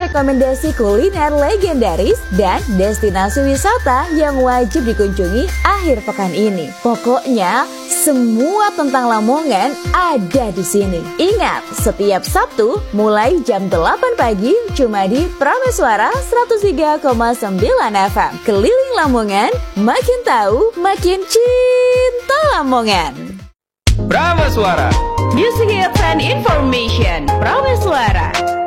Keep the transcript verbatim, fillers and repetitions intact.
rekomendasi kuliner legendaris dan destinasi wisata yang wajib dikunjungi akhir pekan ini. Pokoknya semua tentang Lamongan ada di sini. Ingat, setiap Sabtu mulai jam delapan pagi cuma di Prameswara seratus tiga koma sembilan F M. Keliling Lamongan, makin tahu, makin cinta Lamongan. Prameswara, Music Hits and Information. Prameswara.